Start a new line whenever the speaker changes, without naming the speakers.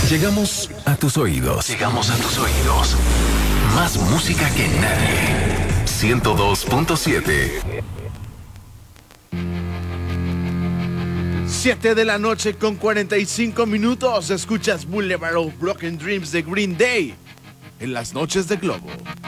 Llegamos a tus oídos. Llegamos a tus oídos. Más música que nadie. 102.7.
7 de la noche con 45 minutos. Escuchas Boulevard of Broken Dreams de Green Day en las noches de Globo.